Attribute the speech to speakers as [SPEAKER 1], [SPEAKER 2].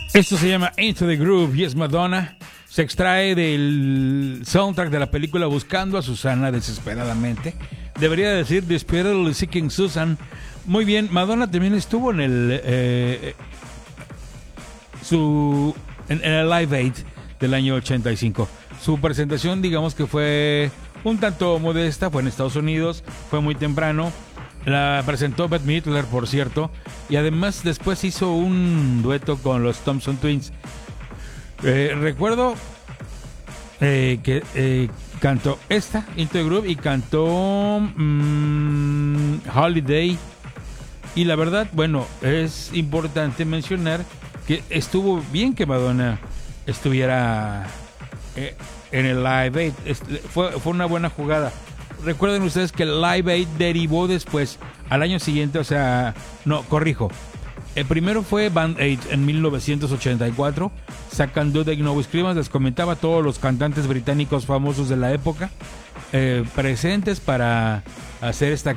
[SPEAKER 1] Esto se llama Into the Groove y es Madonna. Se extrae del soundtrack de la película Buscando a Susana Desesperadamente. Debería decir Desperatedly Seeking Susan. Muy bien, Madonna también estuvo en el en el Live Aid del año 85. Su presentación, digamos que fue un tanto modesta, fue en Estados Unidos, fue muy temprano. La presentó Bette Midler, por cierto, y además después hizo un dueto con los Thompson Twins. Recuerdo que cantó esta, Into the Groove, y cantó Holiday. Y la verdad, bueno, es importante mencionar que estuvo bien que Madonna estuviera en el Live Aid. Fue una buena jugada. Recuerden ustedes que el Live Aid derivó después, al año siguiente, el primero fue Band Aid en 1984, sacan Do They Know Us Christmas. Les comentaba todos los cantantes británicos famosos de la época presentes para hacer esta